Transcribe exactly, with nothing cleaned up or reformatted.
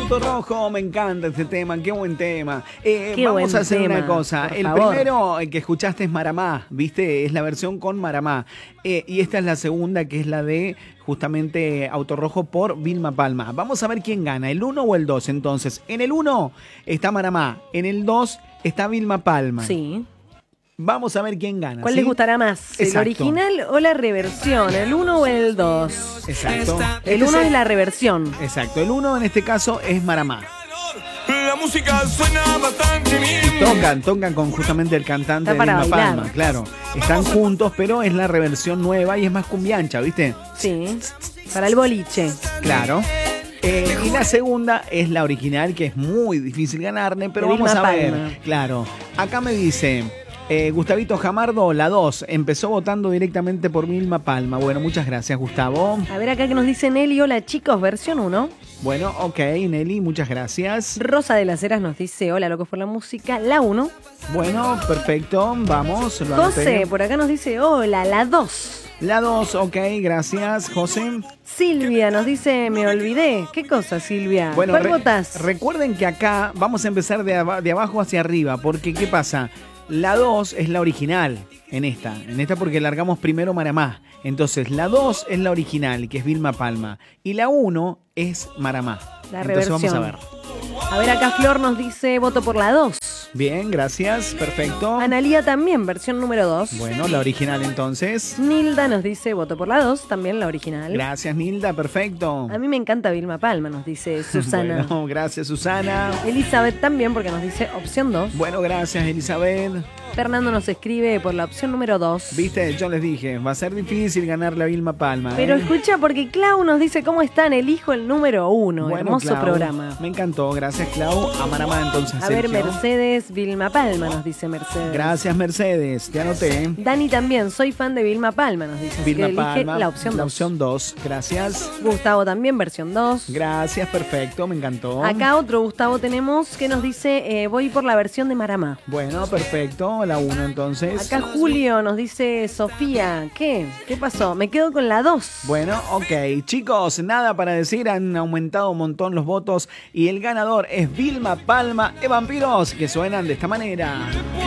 Auto Rojo, me encanta este tema, qué buen tema. Eh, Qué vamos buen a hacer tema, una cosa. por El favor. primero el que escuchaste es Maramá, ¿viste? Es la versión con Maramá. Eh, y esta es la segunda, que es la de justamente Auto Rojo por Vilma Palma. Vamos a ver quién gana, el uno o el dos. Entonces, en el uno está Maramá, en el dos está Vilma Palma. Sí. Vamos a ver quién gana. ¿Cuál ¿sí? les gustará más? ¿El Exacto. original o la reversión? ¿El uno o el dos? Exacto. El Este uno es es la reversión. Exacto, el uno en este caso es Maramá. La música suena bastante bien. Tocan, tocan con justamente el cantante Está de para Vilma bailar. Palma, claro. Están juntos, pero es la reversión nueva y es más cumbiancha, ¿viste? Sí. Para el boliche. Claro. Eh, y la segunda es la original, que es muy difícil ganarle, pero De vamos Vilma a ver. Palma. Claro. Acá me dice eh, Gustavito Jamardo, la dos. Empezó votando directamente por Vilma Palma. Bueno, muchas gracias, Gustavo. A ver acá que nos dice Nelly. Hola chicos, versión uno. Bueno, ok, Nelly, muchas gracias. Rosa de las Heras nos dice, hola locos por la música, la uno. Bueno, perfecto, vamos. Lo anoté. José, por acá nos dice, hola, la dos. La dos, ok, gracias, José. Silvia nos dice, me olvidé. ¿Qué cosa, Silvia? Bueno, ¿Cuál re- votás? recuerden que acá vamos a empezar de, aba- de abajo hacia arriba, porque ¿qué pasa? La dos es la original en esta, en esta porque largamos primero Maramá. Entonces, la dos es la original, que es Vilma Palma, y la uno es Maramá. La Entonces reversión. vamos a ver. A ver, acá Flor nos dice, voto por la dos. Bien, gracias, perfecto. Analía también, versión número dos. Bueno, la original entonces. Nilda nos dice, voto por la dos, también la original. Gracias, Nilda, perfecto. A mí me encanta Vilma Palma, nos dice Susana. Bueno, gracias, Susana. Elizabeth también, porque nos dice opción dos. Bueno, gracias, Elizabeth. Fernando nos escribe por la opción número dos. Viste, yo les dije, va a ser difícil ganarle a Vilma Palma. Pero ¿eh? escucha, porque Clau nos dice cómo están, elijo el número uno. Bueno, Hermoso Clau, programa. Me encantó, gracias, Clau. A Maramá entonces. A ver, Sergio. Mercedes, Vilma Palma, nos dice Mercedes. Gracias, Mercedes, te anoté. Dani también, soy fan de Vilma Palma, nos dice. Así Vilma que elige Palma, la opción la dos. opción dos, gracias. Gustavo también, versión dos. Gracias, perfecto, me encantó. Acá otro Gustavo tenemos que nos dice, eh, voy por la versión de Maramá. Bueno, perfecto, la uno entonces. Acá Julio nos dice, Sofía, ¿qué? ¿Qué pasó? Me quedo con la dos. Bueno, ok. Chicos, nada para decir, han aumentado un montón los votos y el ganador es Vilma Palma de Vampiros, que suenan de esta manera.